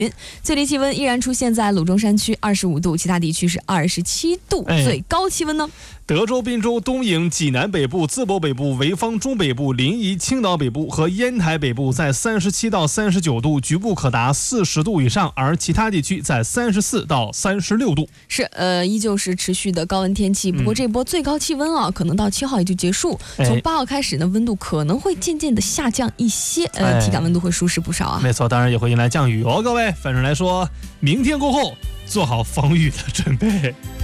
最低气温依然出现在鲁中山区25度，其他地区是27度。最高气温呢？ 德州、滨州、东营、济南北部、淄博北部、潍坊中北部、临沂、青岛北部和烟台北部在37到39度，局部可达40度以上，而其他地区在34到36度。 是依旧是持续的高温天气。不过这波最高气温啊，可能到7号也就结束。从8号开始呢，温度可能会渐渐的下降一些，体感温度会舒适不少啊。 没错，当然也会迎来降雨哦，各位。反正来说，明天过后做好防雨的准备。